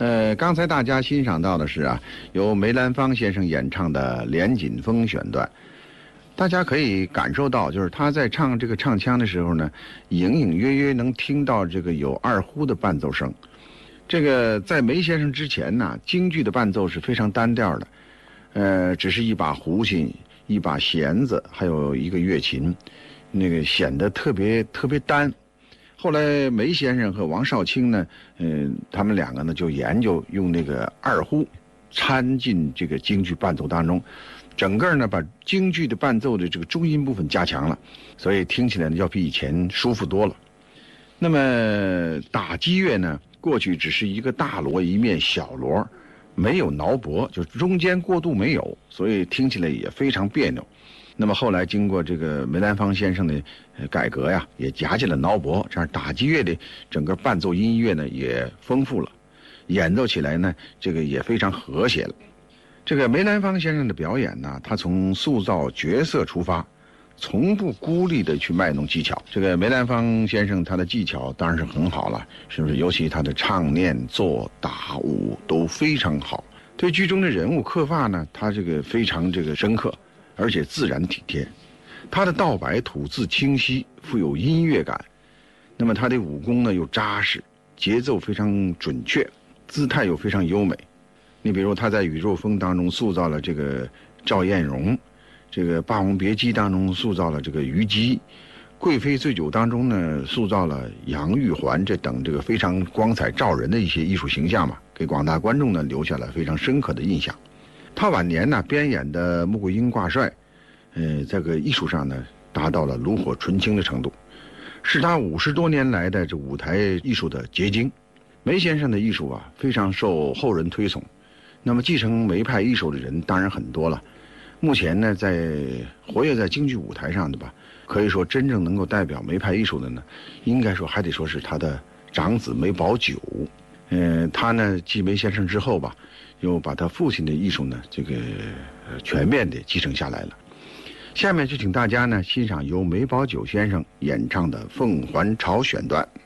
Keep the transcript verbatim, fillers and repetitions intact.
呃，刚才大家欣赏到的是啊，由梅兰芳先生演唱的《连锦风》选段。大家可以感受到，就是他在唱这个唱腔的时候呢，隐隐约约能听到这个有二胡的伴奏声。这个在梅先生之前呢，京剧的伴奏是非常单调的，呃，只是一把胡琴、一把弦子，还有一个乐琴，那个显得特别特别单。后来梅先生和王少卿呢，嗯、呃，他们两个呢就研究用那个二胡掺进这个京剧伴奏当中，整个呢把京剧的伴奏的这个中音部分加强了，所以听起来呢要比以前舒服多了。那么打击乐呢，过去只是一个大锣一面小锣，没有挠脖，就中间过渡没有，所以听起来也非常别扭。那么后来经过这个梅兰芳先生的改革呀，也加进了挠脖，这样打击乐的整个伴奏音乐呢也丰富了，演奏起来呢这个也非常和谐了。这个梅兰芳先生的表演呢，他从塑造角色出发，从不孤立的去卖弄技巧。这个梅兰芳先生他的技巧当然是很好了，是不是？尤其他的唱念做打舞都非常好。对剧中的人物刻画呢，他这个非常这个深刻，而且自然体贴。他的道白吐字清晰，富有音乐感。那么他的武功呢又扎实，节奏非常准确，姿态又非常优美。你比如他在《宇宙风》当中塑造了这个赵艳蓉，这个《霸王别姬》当中塑造了这个虞姬，《贵妃醉酒》当中呢塑造了杨玉环，这等这个非常光彩照人的一些艺术形象嘛，给广大观众呢留下了非常深刻的印象。他晚年呢编演的《穆桂英挂帅》，呃，这个艺术上呢达到了炉火纯青的程度，是他五十多年来的这舞台艺术的结晶。梅先生的艺术啊非常受后人推崇，那么继承梅派艺术的人当然很多了。目前呢，在活跃在京剧舞台上的吧，可以说真正能够代表梅派艺术的呢，应该说还得说是他的长子梅葆玖。呃，他呢继梅先生之后吧，又把他父亲的艺术呢，这个全面的继承下来了。下面就请大家呢欣赏由梅葆玖先生演唱的《凤还巢》选段。